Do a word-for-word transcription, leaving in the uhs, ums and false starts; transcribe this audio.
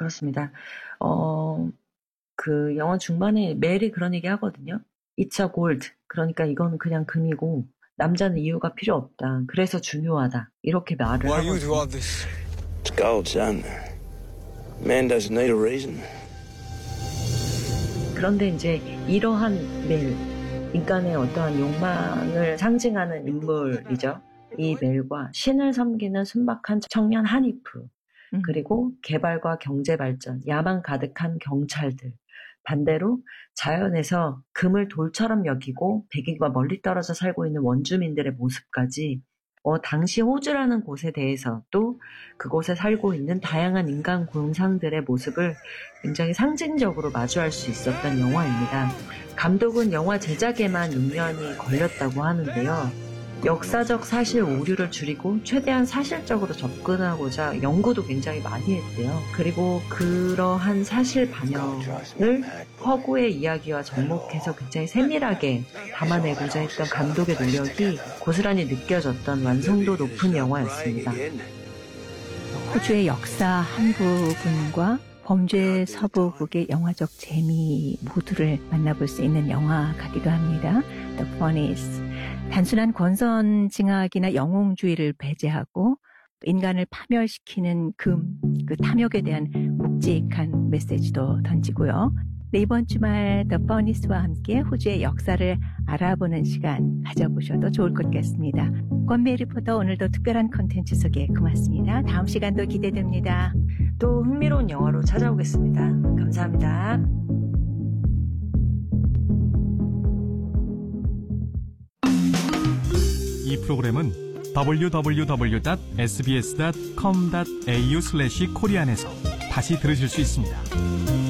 그렇습니다. 어, 그 영화 중반에 멜이 그런 얘기 하거든요. It's a gold. 그러니까 이건 그냥 금이고 남자는 이유가 필요 없다. 그래서 중요하다. 이렇게 말을 Why you 하거든요. do all this? It's gold, son. Man doesn't need a reason. 그런데 이제 이러한 멜, 인간의 어떠한 욕망을 상징하는 인물이죠. 이 멜과 신을 섬기는 순박한 청년 하니프, 음. 그리고 개발과 경제 발전, 야망 가득한 경찰들. 반대로 자연에서 금을 돌처럼 여기고 백인과 멀리 떨어져 살고 있는 원주민들의 모습까지 어, 당시 호주라는 곳에 대해서 또 그곳에 살고 있는 다양한 인간 공상들의 모습을 굉장히 상징적으로 마주할 수 있었던 영화입니다. 감독은 영화 제작에만 육 년이 걸렸다고 하는데요. 역사적 사실 오류를 줄이고 최대한 사실적으로 접근하고자 연구도 굉장히 많이 했대요. 그리고 그러한 사실 반영을 허구의 이야기와 접목해서 굉장히 세밀하게 담아내고자 했던 감독의 노력이 고스란히 느껴졌던 완성도 높은 영화였습니다. 호주의 역사 한 부분과 범죄 서부극의 영화적 재미 모두를 만나볼 수 있는 영화 같기도 합니다. The Funnies. 단순한 권선징악이나 영웅주의를 배제하고 인간을 파멸시키는 금, 그 탐욕에 대한 묵직한 메시지도 던지고요. 네, 이번 주말 The Funnies와 함께 호주의 역사를 알아보는 시간 가져보셔도 좋을 것 같습니다. 권미애 리포터 오늘도 특별한 콘텐츠 소개 고맙습니다. 다음 시간도 기대됩니다. 또 흥미로운 영화로 찾아오겠습니다. 감사합니다. 이 프로그램은 더블유 더블유 더블유 닷 에스비에스 닷 컴 닷 에이유 슬래시 코리안에서 다시 들으실 수 있습니다.